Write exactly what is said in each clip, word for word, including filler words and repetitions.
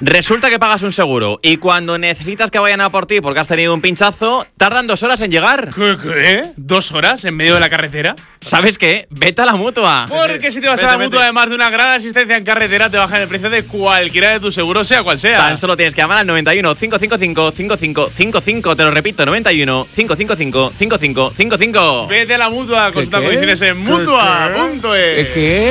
Resulta que pagas un seguro y cuando necesitas que vayan a por ti porque has tenido un pinchazo, tardan dos horas en llegar. ¿Qué? ¿Qué? ¿Dos horas en medio de la carretera? ¿Sabes qué? Vete a la Mutua. Porque si te vas vete, a la Mutua, vete. además de una gran asistencia en carretera, te bajan el precio de cualquiera de tus seguros, sea cual sea. Tan solo tienes que llamar al noventa y uno, cinco cinco cinco, cinco cinco cinco cinco. Te lo repito, noventa y uno, cinco cinco cinco, cinco cinco cinco cinco. Vete a la Mutua, consulta ¿Qué? condiciones en mutua punto es. ¿Qué?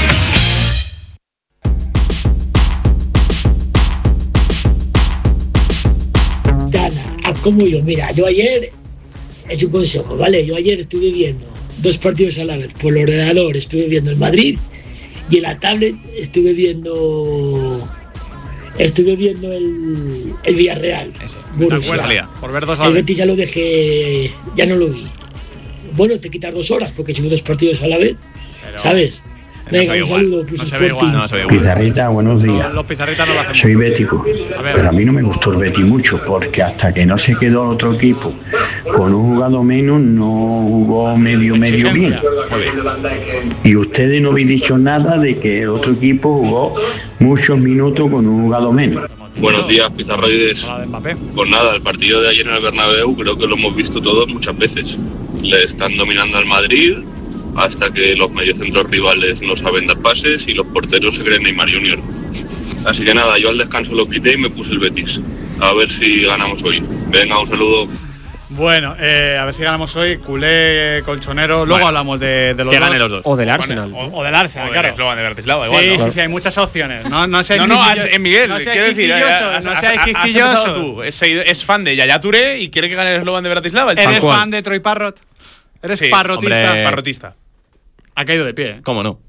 Dana, haz como yo. Mira, yo ayer, es un consejo, ¿vale? Yo ayer estuve viendo dos partidos a la vez. Por el ordenador estuve viendo el Madrid y en la tablet estuve viendo estuve viendo el, el Villarreal. Borussia. Por ver dos a la El vez. Betis ya lo dejé, ya no lo vi. Bueno, te quitas dos horas porque si ves dos partidos a la vez, Pero ¿sabes? Venga, se ve un igual. saludo, Plus No se ve Sporting. igual, no se ve igual. Pizarrita, buenos días. Los pizarritas no lo hacemos. Soy bético, A ver. pero a mí no me gustó el Betis mucho porque hasta que no se quedó el otro equipo con un jugador menos no jugó medio medio bien. Muy bien. Y ustedes no habéis dicho nada de que el otro equipo jugó muchos minutos con un jugador menos. Buenos días, pizarroides. Hola de Mbappé. Pues nada, el partido de ayer en el Bernabéu creo que lo hemos visto todos muchas veces. Le están dominando al Madrid hasta que los mediocentros rivales no saben dar pases y los porteros se creen Neymar junior Así que nada, yo al descanso lo quité y me puse el Betis. A ver si ganamos hoy. Venga, un saludo. Bueno, eh, a ver si ganamos hoy. Culé, colchonero. Luego Bueno, hablamos de, de los que dos. ganen los dos. O del Arsenal. O, o del Arsenal, O claro. del eslogan de Bratislava, Sí, igual, ¿no? sí, sí, hay muchas opciones. No, no seas No, no, quisquillo- es Miguel, no seas quiero decir, quisquilloso, has- no has- seas has- has quisquilloso. empezado tú. Es, es fan de Yaya Touré y quiere que gane el eslogan de Bratislava. el ¿Eres chaval. cual. fan de Troy Parrot? ¿Eres Sí, parrotista? hombre. Parrotista. Ha caído de pie. ¿eh? ¿Cómo no?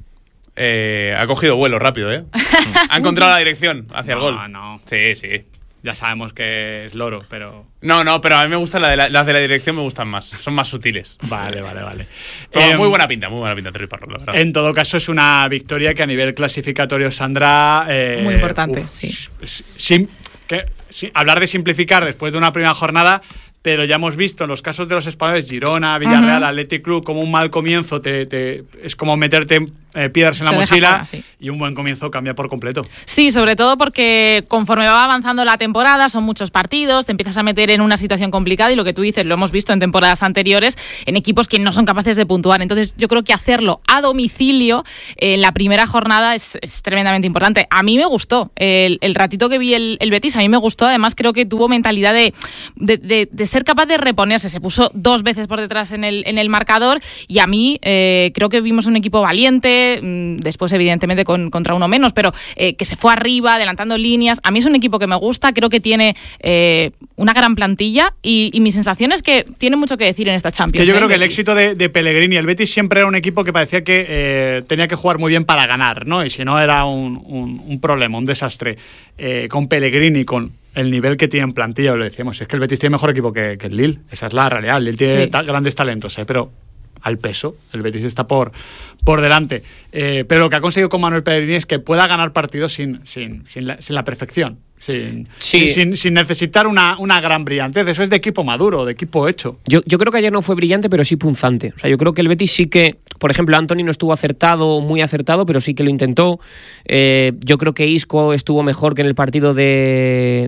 Eh, ha cogido vuelo rápido, ¿eh? Ha encontrado la dirección hacia el No, gol. no. Sí, sí. Ya sabemos que es loro, pero. No, no, pero a mí me gustan la de la- las de la dirección, me gustan más. Son más sutiles. Vale, vale, vale. Pero Em, muy buena pinta, muy buena pinta Troy Parrot, la verdad. En todo caso, es una victoria que a nivel clasificatorio, Sandra. eh, Muy importante, uf, sí. s- sim- que- sí, hablar de simplificar después de una primera jornada, pero ya hemos visto en los casos de los españoles, Girona, Villarreal, Ujú. Athletic Club, como un mal comienzo te, te- es como meterte eh, piedras en la Te deja mochila, fuera, sí. y un buen comienzo cambia por completo. Sí, sobre todo porque conforme va avanzando la temporada, son muchos partidos, te empiezas a meter en una situación complicada y lo que tú dices, lo hemos visto en temporadas anteriores, en equipos que no son capaces de puntuar. Entonces yo creo que hacerlo a domicilio eh, en la primera jornada es, es tremendamente importante. A mí me gustó, el, el ratito que vi el, el Betis, a mí me gustó, además creo que tuvo mentalidad de, de, de- de ser capaz de reponerse, se puso dos veces por detrás en el, en el marcador y a mí eh, creo que vimos un equipo valiente, después evidentemente con, contra uno menos, pero eh, que se fue arriba, adelantando líneas. A mí es un equipo que me gusta, creo que tiene eh, una gran plantilla y, y mi sensación es que tiene mucho que decir en esta Champions. Que yo ¿eh? creo que el Betis. éxito de, de Pellegrini, el Betis siempre era un equipo que parecía que eh, tenía que jugar muy bien para ganar, ¿no? Y si no era un, un- un problema, un desastre. Eh, con Pellegrini, con el nivel que tiene en plantilla, lo decíamos, es que el Betis tiene mejor equipo que, que el Lille, esa es la realidad. El Lille tiene Sí. ta- grandes talentos, ¿eh? Pero al peso, el Betis está por, por delante. Eh, pero lo que ha conseguido con Manuel Pellegrini es que pueda ganar partidos sin, sin, sin, la, sin la perfección, sin, Sí. sin, sin- sin necesitar una, una gran brillantez. Eso es de equipo maduro, de equipo hecho. Yo, yo creo que ayer no fue brillante, pero sí punzante. O sea, yo creo que el Betis sí que, por ejemplo, Anthony no estuvo acertado, muy acertado, pero sí que lo intentó. Eh, yo creo que Isco estuvo mejor que en el partido de...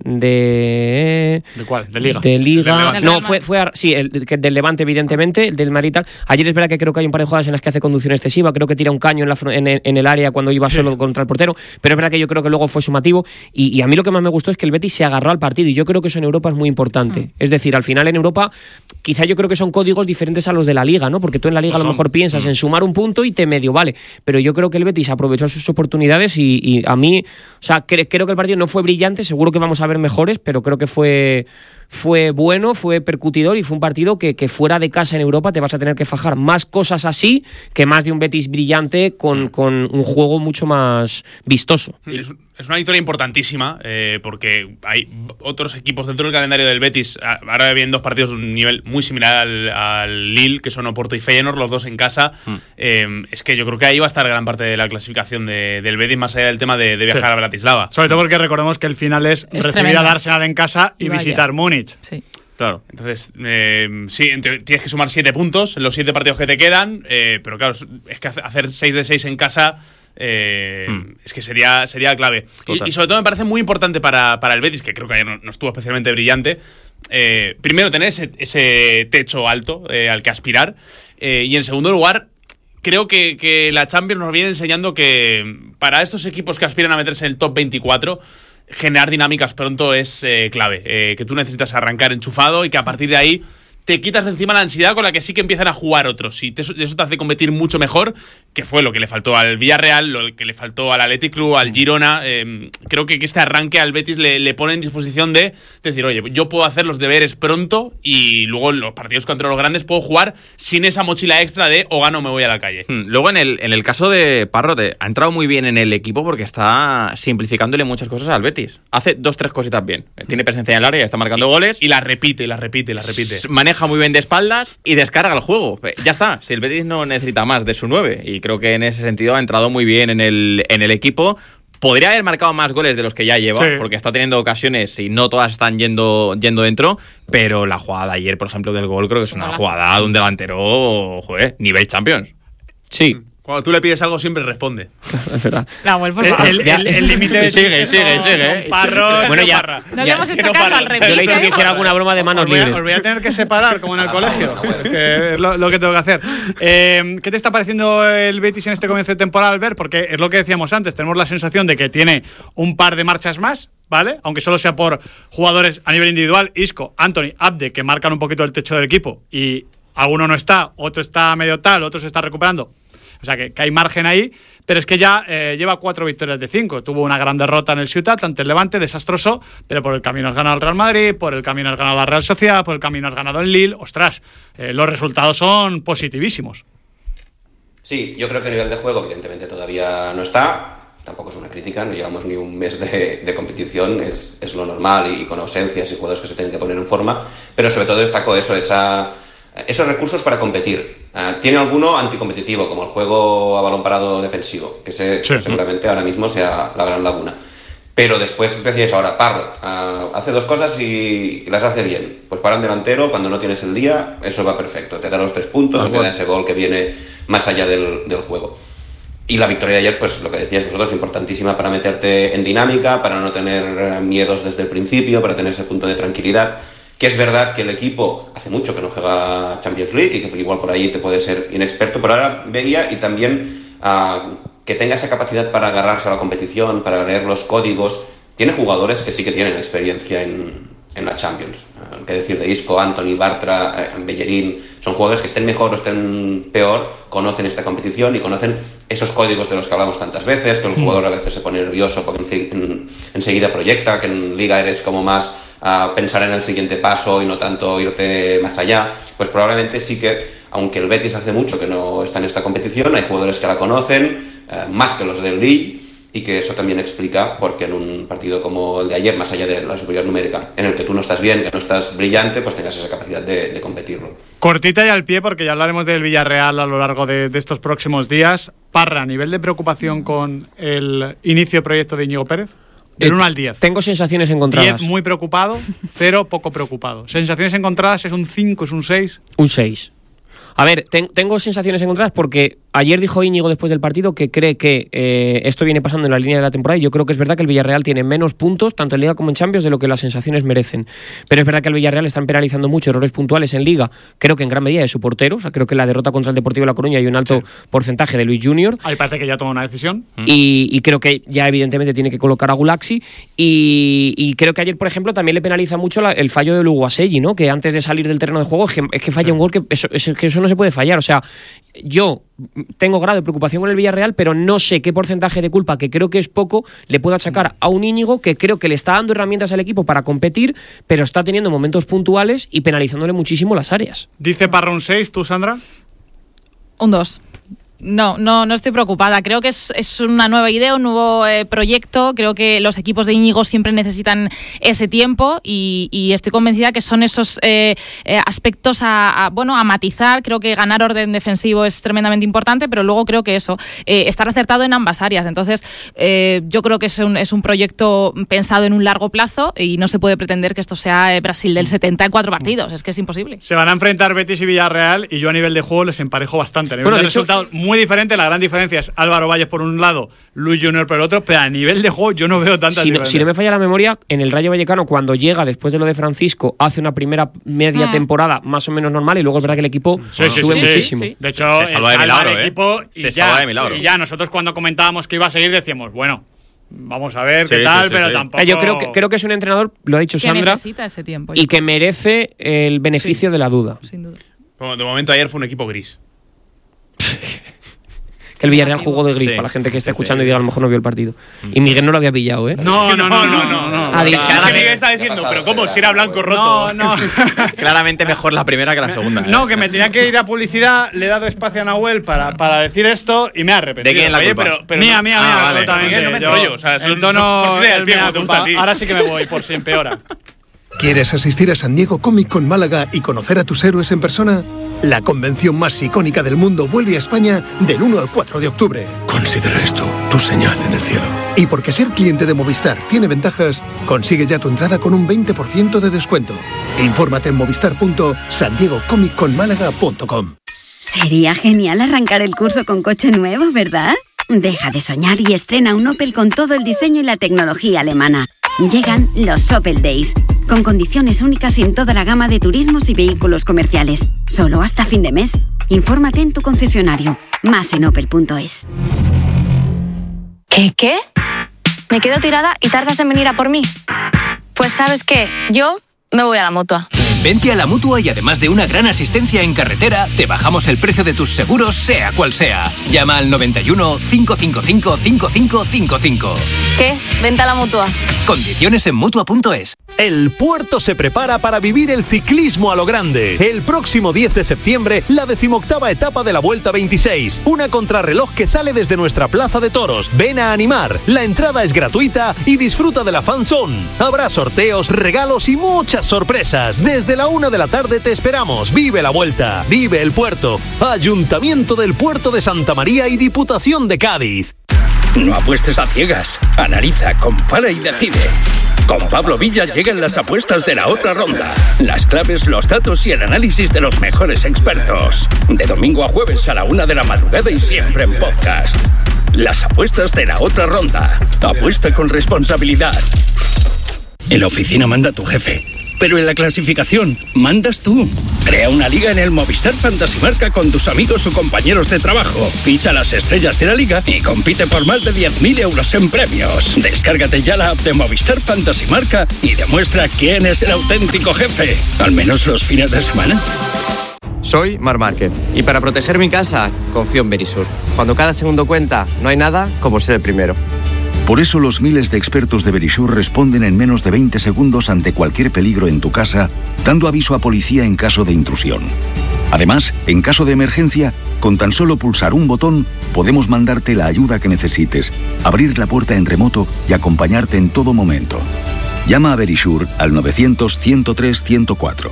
¿De, ¿De cuál? ¿De Liga? De Liga. Del Levante. No, fue, fue a- sí, el, que del Levante, evidentemente, el del Madrid y tal. Ayer es verdad que creo que hay un par de jugadas en las que hace conducción excesiva, creo que tira un caño en, la, fro- en, el, en el área cuando iba Sí. solo contra el portero, pero es verdad que yo creo que luego fue sumativo y, y a mí lo que más me gustó es que el Betis se agarró al partido y yo creo que eso en Europa es muy importante. Mm. Es decir, al final en Europa quizá yo creo que son códigos diferentes a los de la Liga, ¿no? Porque tú en la Liga a lo son. mejor piensas en sumar un punto y te medio vale, pero yo creo que el Betis aprovechó sus oportunidades y, y a mí, o sea, cre- creo que el partido no fue brillante, seguro que vamos a ver mejores, pero creo que fue fue bueno, fue percutidor y fue un partido que, que fuera de casa en Europa te vas a tener que fajar más cosas así que más de un Betis brillante con, con un juego mucho más vistoso. Es, es una victoria importantísima eh, porque hay otros equipos dentro del calendario del Betis. a- Ahora vienen dos partidos de un nivel muy similar al, al Lille, que son Oporto y Feyenoord, los dos en casa. Mm. Eh, es que yo creo que ahí va a estar gran parte de la clasificación de- del Betis, más allá del tema de, de viajar Sí. a Bratislava. Sobre todo porque recordemos que el final es, Es recibir tremendo. al Arsenal en casa y, Y vaya. visitar Múnich. Sí. Claro. Entonces, eh, sí, ent- tienes que sumar siete puntos en los siete partidos que te quedan, eh, pero claro, es que hace- hacer seis de seis en casa Eh, Hmm. Es que sería, sería clave. Y, y sobre todo me parece muy importante para, para el Betis, que creo que ayer no, no estuvo especialmente brillante, eh, primero tener ese, ese techo alto eh, al que aspirar, eh, y en segundo lugar, creo que, que la Champions nos viene enseñando que para estos equipos que aspiran a meterse en el top veinticuatro, generar dinámicas pronto es eh, clave. Eh, que tú necesitas arrancar enchufado y que a partir de ahí te quitas de encima la ansiedad con la que sí que empiezan a jugar otros. Y te, eso te hace competir mucho mejor, que fue lo que le faltó al Villarreal, lo que le faltó al Athletic Club, al Girona. Eh, creo que este arranque al Betis le, le pone en disposición de decir, oye, yo puedo hacer los deberes pronto y luego en los partidos contra los grandes puedo jugar sin esa mochila extra de o gano o me voy a la calle. Hmm. Luego en el, en el caso de Parrote, ha entrado muy bien en el equipo porque está simplificándole muchas cosas al Betis. Hace dos, tres cositas bien. Tiene presencia en el área, está marcando y, goles. Y las repite, las repite, las repite. Maneja muy bien de espaldas y descarga el juego. Ya está. Si el Betis no necesita más de su nueve. Y creo que en ese sentido ha entrado muy bien en el, en el equipo. Podría haber marcado más goles de los que ya lleva, sí, porque está teniendo ocasiones y no todas están yendo, yendo dentro. Pero la jugada de ayer, por ejemplo, del gol, creo que es una Hola. jugada de un delantero, joder, nivel Champions. Sí. Cuando tú le pides algo siempre responde. Es verdad. La vuelvo a El límite de sigue, sigue, sigue. Parro, bueno, ya, parra. No ya, le hemos hecho no caso al revés. Yo le he dicho que hiciera alguna broma de manos os voy, a, libres. os voy a tener que separar, como en el colegio. Que es lo, lo que tengo que hacer. Eh, ¿Qué te está pareciendo el Betis en este comienzo de temporada, Albert? Porque es lo que decíamos antes. Tenemos la sensación de que tiene un par de marchas más, ¿vale? Aunque solo sea por jugadores a nivel individual. Isco, Anthony, Abde, que marcan un poquito el techo del equipo. Y alguno no está, otro está medio tal, otro se está recuperando. O sea, que, que hay margen ahí, pero es que ya eh, lleva cuatro victorias de cinco. Tuvo una gran derrota en el Ciutat ante el Levante, desastroso, pero por el camino has ganado al Real Madrid, por el camino has ganado a la Real Sociedad, por el camino has ganado en Lille. Ostras, eh, los resultados son positivísimos. Sí, yo creo que a nivel de juego, evidentemente, todavía no está. Tampoco es una crítica, no llevamos ni un mes de, de competición, es, es lo normal, y con ausencias y jugadores que se tienen que poner en forma, pero sobre todo destaco eso, esa... esos recursos para competir. Uh, tiene alguno anticompetitivo, como el juego a balón parado defensivo, que ese, sí, seguramente ahora mismo sea la gran laguna. Pero después decías ahora, Parrot, uh, hace dos cosas y, y las hace bien. Pues para un delantero, cuando no tienes el día, eso va perfecto. Te da los tres puntos, o te da ese gol que viene más allá del, del juego. Y la victoria de ayer, pues lo que decíais vosotros, importantísima para meterte en dinámica, para no tener miedos desde el principio, para tener ese punto de tranquilidad. Que es verdad que el equipo hace mucho que no juega Champions League y que igual por ahí te puede ser inexperto, pero ahora veía, y también uh, que tenga esa capacidad para agarrarse a la competición, para leer los códigos. Tiene jugadores que sí que tienen experiencia en, en la Champions. Uh, ¿Qué decir de Isco, Anthony, Bartra, uh, Bellerín? Son jugadores que estén mejor o estén peor, conocen esta competición y conocen esos códigos de los que hablamos tantas veces, que el jugador a veces se pone nervioso porque en, en, enseguida proyecta, que en Liga eres como más a pensar en el siguiente paso y no tanto irte más allá. Pues probablemente sí que, aunque el Betis hace mucho que no está en esta competición, hay jugadores que la conocen, eh, más que los del Lille, y que eso también explica por qué en un partido como el de ayer, más allá de la superioridad numérica, en el que tú no estás bien, que no estás brillante, pues tengas esa capacidad de, de competirlo. Cortita y al pie, porque ya hablaremos del Villarreal a lo largo de, de estos próximos días. Parra, ¿nivel de preocupación con el inicio de proyecto de Íñigo Pérez? Del uno al diez. Tengo sensaciones encontradas. diez muy preocupado, cero poco preocupado. Sensaciones encontradas, ¿es un cinco, es un seis? Un seis. A ver, ten, tengo sensaciones encontradas porque ayer dijo Íñigo después del partido que cree que eh, esto viene pasando en la línea de la temporada, y yo creo que es verdad que el Villarreal tiene menos puntos, tanto en Liga como en Champions, de lo que las sensaciones merecen. Pero es verdad que el Villarreal están penalizando mucho errores puntuales en Liga, creo que en gran medida de su portero. O sea, creo que en la derrota contra el Deportivo de La Coruña hay un alto sí. porcentaje de Luis Junior. Ahí parece que ya toma una decisión. Y, y creo que ya evidentemente tiene que colocar a Gulaxi. Y, y creo que ayer, por ejemplo, también le penaliza mucho la, el fallo de Luguaselli, ¿no? Que antes de salir del terreno de juego es que, es que falla sí. un gol que eso, es, que eso no se puede fallar. O sea, yo tengo grado de preocupación con el Villarreal, pero no sé qué porcentaje de culpa, que creo que es poco, le puedo achacar a un Íñigo que creo que le está dando herramientas al equipo para competir, pero está teniendo momentos puntuales y penalizándole muchísimo las áreas. Dice Parra un seis, ¿tú, Sandra? Un dos. No, no, no estoy preocupada. Creo que es, es una nueva idea, un nuevo eh, proyecto. Creo que los equipos de Íñigo siempre necesitan ese tiempo y, y estoy convencida que son esos eh, eh, aspectos a, a, bueno, a matizar. Creo que ganar orden defensivo es tremendamente importante, pero luego creo que eso, eh, estar acertado en ambas áreas. Entonces, eh, yo creo que es un, es un proyecto pensado en un largo plazo y no se puede pretender que esto sea eh, Brasil del setenta en cuatro partidos. Es que es imposible. Se van a enfrentar Betis y Villarreal y yo a nivel de juego les emparejo bastante. A nivel bueno, de, de resultados hecho, muy muy diferente. La gran diferencia es Álvaro Valles por un lado, Luis Junior por el otro, pero a nivel de juego yo no veo tantas si no, diferencias. Si no me falla la memoria, en el Rayo Vallecano, cuando llega después de lo de Francisco, hace una primera media ah. temporada más o menos normal y luego es verdad que el equipo sí, sí, sube sí, muchísimo. Sí, sí. De hecho, se salva de milagro, el equipo ¿eh? y, se ya, de milagro. y ya nosotros cuando comentábamos que iba a seguir decíamos, bueno, vamos a ver qué sí, tal, sí, sí, pero sí. tampoco... Yo creo que, creo que es un entrenador, lo ha dicho que Sandra, necesita ese tiempo, y que merece el beneficio sí. de la duda. Sin duda. De momento ayer fue un equipo gris. Que el Villarreal jugó de gris, sí, para la gente que esté sí, escuchando sí. y diga a lo mejor no vio el partido. Y Miguel no lo había pillado, ¿eh? No, no, no, no, no. no, Ah, no. dice, Es que Miguel está diciendo, pero ¿cómo? Si era blanco roto. No, no. Claramente mejor la primera que la segunda. ¿eh? No, que me tenía que ir a publicidad, le he dado espacio a Nahuel para, para decir esto y me ha arrepentido. ¿De quién la Oye, culpa? pero, pero mía, no- mía, Ah, mía, vale. absolutamente. Miguel, no me Yo- enrollo, o sea, el son- tono son por del el pie, mea como te gusta culpa. a ti. Ahora sí que me voy, por si empeora. ¿Quieres asistir a San Diego Comic Con Málaga y conocer a tus héroes en persona? La convención más icónica del mundo vuelve a España del uno al cuatro de octubre. Considera esto tu señal en el cielo. Y porque ser cliente de Movistar tiene ventajas, consigue ya tu entrada con un veinte por ciento de descuento. Infórmate en movistar punto san diego comic con málaga punto com. Sería genial arrancar el curso con coche nuevo, ¿verdad? Deja de soñar y estrena un Opel con todo el diseño y la tecnología alemana. Llegan los Opel Days, con condiciones únicas en toda la gama de turismos y vehículos comerciales. Solo hasta fin de mes. Infórmate en tu concesionario. Más en opel punto es. ¿Qué, qué? Me quedo tirada y tardas en venir a por mí. Pues ¿sabes qué? Yo me voy a la Mutua. Vente a la Mutua y además de una gran asistencia en carretera, te bajamos el precio de tus seguros, sea cual sea. Llama al noventa y uno, cinco cinco cinco, cinco cinco cinco cinco. ¿Qué? Vente a la Mutua. Condiciones en mutua punto es. El puerto se prepara para vivir el ciclismo a lo grande. El próximo diez de septiembre, la decimoctava etapa de la Vuelta veintiséis. Una contrarreloj que sale desde nuestra plaza de toros. Ven a animar. La entrada es gratuita y disfruta de la fanzone. Habrá sorteos, regalos y muchas sorpresas. Desde la una de la tarde te esperamos. Vive la Vuelta. Vive el puerto. Ayuntamiento del Puerto de Santa María y Diputación de Cádiz. No apuestes a ciegas. Analiza, compara y decide. Con Pablo Villa llegan las apuestas de la otra ronda. Las claves, los datos y el análisis de los mejores expertos. De domingo a jueves a la una de la madrugada y siempre en podcast. Las apuestas de la otra ronda. Apuesta con responsabilidad. En la oficina manda tu jefe, pero en la clasificación mandas tú. Crea una liga en el Movistar Fantasy Marca con tus amigos o compañeros de trabajo. Ficha las estrellas de la liga y compite por más de diez mil euros en premios. Descárgate ya la app de Movistar Fantasy Marca y demuestra quién es el auténtico jefe. Al menos los fines de semana. Soy Marc Márquez y para proteger mi casa confío en Verisur. Cuando cada segundo cuenta, no hay nada como ser el primero. Por eso los miles de expertos de Verisur responden en menos de veinte segundos ante cualquier peligro en tu casa, dando aviso a policía en caso de intrusión. Además, en caso de emergencia, con tan solo pulsar un botón, podemos mandarte la ayuda que necesites, abrir la puerta en remoto y acompañarte en todo momento. Llama a Verisur al novecientos, ciento tres, ciento cuatro.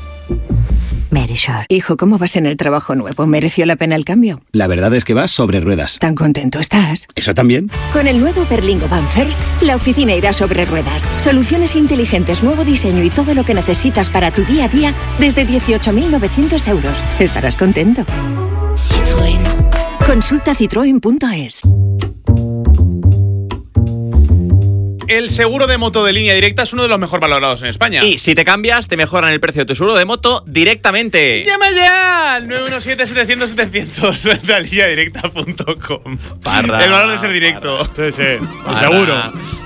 Verisur. Hijo, ¿cómo vas en el trabajo nuevo? ¿Mereció la pena el cambio? La verdad es que vas sobre ruedas. ¿Tan contento estás? ¿Eso también? Con el nuevo Berlingo Van First, la oficina irá sobre ruedas. Soluciones inteligentes, nuevo diseño y todo lo que necesitas para tu día a día desde dieciocho mil novecientos euros. Estarás contento. Citroën. Consulta citroen punto es. El seguro de moto de línea directa es uno de los mejor valorados en España. Y si te cambias, te mejoran el precio de tu seguro de moto directamente. ¡Llama ya! al nueve uno siete, setecientos, setecientos de línea directa punto com. Parra, el valor de ser directo. Parra. Sí, sí. Parra. Seguro.